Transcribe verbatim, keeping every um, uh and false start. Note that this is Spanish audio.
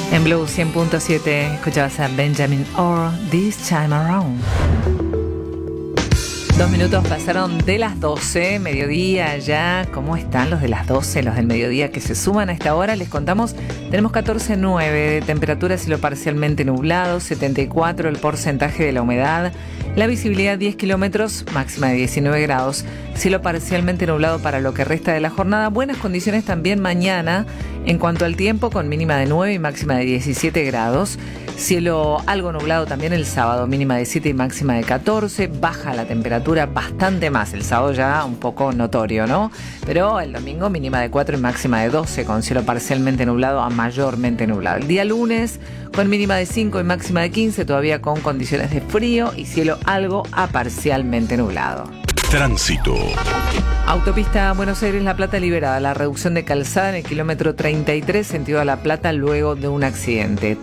En Blue cien punto siete escuchabas a Benjamin Orr, This Time Around. Dos minutos pasaron de las doce, mediodía ya. ¿Cómo están los de las doce, los del mediodía que se suman a esta hora? Les contamos, tenemos catorce punto nueve de temperatura, cielo parcialmente nublado, setenta y cuatro el porcentaje de la humedad, la visibilidad diez kilómetros, máxima de diecinueve grados, cielo parcialmente nublado para lo que resta de la jornada. Buenas condiciones también mañana en cuanto al tiempo, con mínima de nueve y máxima de diecisiete grados. Cielo algo nublado también el sábado, mínima de siete y máxima de catorce. Baja la temperatura bastante más, el sábado ya un poco notorio, ¿no? Pero el domingo mínima de cuatro y máxima de doce, con cielo parcialmente nublado a mayormente nublado. El día lunes con mínima de cinco y máxima de quince, todavía con condiciones de frío y cielo algo a parcialmente nublado. Tránsito. Autopista Buenos Aires-La Plata liberada la reducción de calzada en el kilómetro treinta y tres, sentido a La Plata, luego de un accidente.